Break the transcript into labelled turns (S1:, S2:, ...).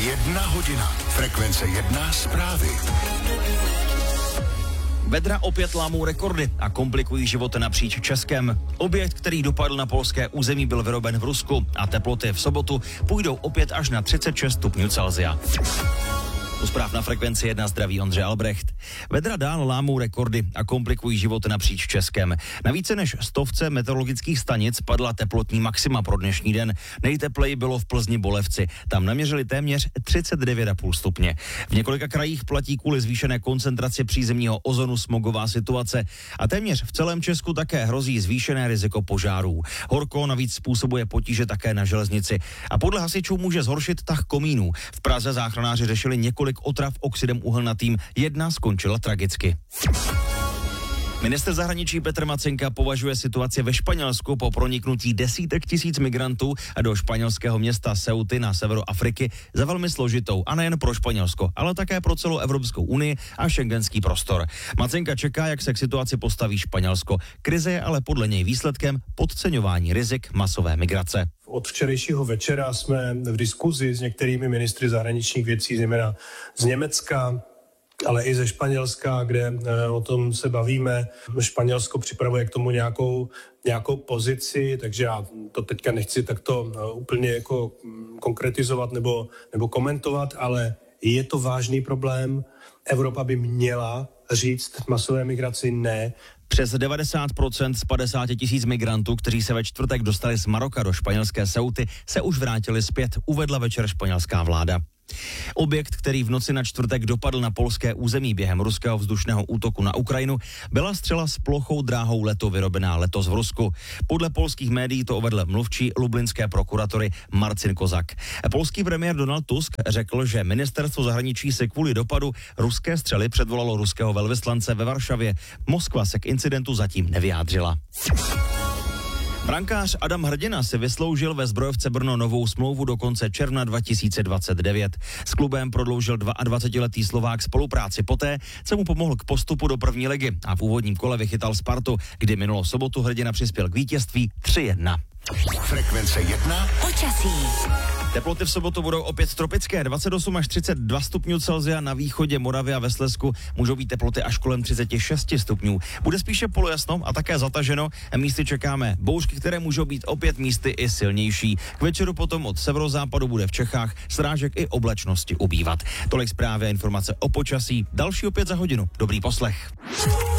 S1: 1 hodina. Frekvence 1 zprávy.
S2: Vedra opět lámou rekordy a komplikují život napříč Českem. Objekt, který dopadl na polské území, byl vyroben v Rusku a teploty v sobotu půjdou opět až na 36 stupňů Celsia. U zpráv na Frekvenci 1 zdraví Ondřej Albrecht. Vedra dál lámou rekordy a komplikují život napříč Českem. Na více než 100 meteorologických stanic padla teplotní maxima pro dnešní den. Nejtepleji bylo v Plzni Bolevci. Tam naměřili téměř 39,5 stupně. V několika krajích platí kvůli zvýšené koncentraci přízemního ozonu smogová situace a téměř v celém Česku také hrozí zvýšené riziko požárů. Horko navíc způsobuje potíže také na železnici a podle hasičů může zhoršit tah komínů. V Praze záchranáři řešili několik otrav oxidem uhelnatým, jedna skončila tragicky. Ministr zahraničí Petr Macinka považuje situaci ve Španělsku po proniknutí desítek tisíc migrantů do španělského města Ceuty na severu Afriky za velmi složitou a nejen pro Španělsko, ale také pro celou Evropskou unii a schengenský prostor. Macinka čeká, jak se k situaci postaví Španělsko. Krize je ale podle něj výsledkem podceňování rizik masové migrace.
S3: Od včerejšího večera jsme v diskuzi s některými ministry zahraničních věcí, zejména z Německa, ale i ze Španělska, kde o tom se bavíme. Španělsko připravuje k tomu nějakou pozici, takže já to teďka nechci takto úplně jako konkretizovat nebo komentovat, ale je to vážný problém. Evropa by měla říct masové migraci ne.
S2: Přes 90% z 50 tisíc migrantů, kteří se ve čtvrtek dostali z Maroka do španělské Ceuty, se už vrátili zpět, uvedla večer španělská vláda. Objekt, který v noci na čtvrtek dopadl na polské území během ruského vzdušného útoku na Ukrajinu, byla střela s plochou dráhou letu vyrobená letos v Rusku. Podle polských médií to uvedl mluvčí lublinské prokuratury Marcin Kozak. Polský premiér Donald Tusk řekl, že ministerstvo zahraničí se kvůli dopadu ruské střely předvolalo ruského velvyslance ve Varšavě. Moskva se k incidentu zatím nevyjádřila. Brankář Adam Hrdina si vysloužil ve Zbrojovce Brno novou smlouvu do konce června 2029. S klubem prodloužil 22letý Slovák spolupráci poté, co mu pomohl k postupu do první ligy a v úvodním kole vychytal Spartu, kdy minulou sobotu Hrdina přispěl k vítězství 3-1.
S1: Frekvence 1.
S4: Počasí.
S2: Teploty v sobotu budou opět tropické, 28 až 32 stupňů Celsia, na východě Moravy a ve Slezsku můžou být teploty až kolem 36 stupňů. Bude spíše polojasno a také zataženo, místy čekáme bouřky, které můžou být opět místy i silnější. K večeru potom od severozápadu bude v Čechách srážek i oblačnosti ubývat. Tolik zprávy a informace o počasí, další opět za hodinu. Dobrý poslech.